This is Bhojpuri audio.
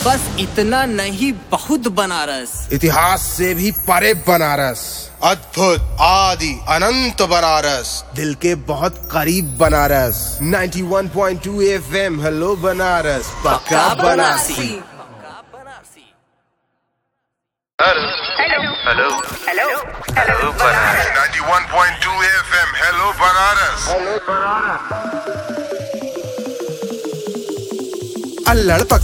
बस इतना नहीं, बहुत बनारस। इतिहास से भी परे बनारस, अद्भुत आदि अनंत बनारस, दिल के बहुत करीब बनारस। 91.2 FM, हेलो बनारस, पक्का Banarasi. Hello Banaras. 91.2 FM, hello Banaras. अल्लड़